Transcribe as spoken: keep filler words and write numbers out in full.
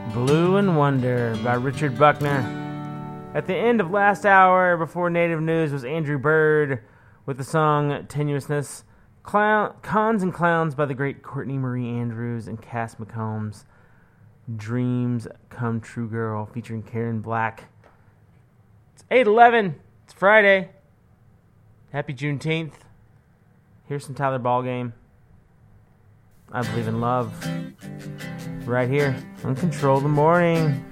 Blue and Wonder by Richard Buckner. At the end of last hour, before Native News, was Andrew Bird with the song Tenuousness. Clown, Cons and Clowns by the great Courtney Marie Andrews and Cass McCombs. Dreams Come True Girl featuring Karen Black. It's eight eleven. It's Friday. Happy Juneteenth. Here's some Tyler Ballgame. I Believe in Love. Right here on Control the Morning.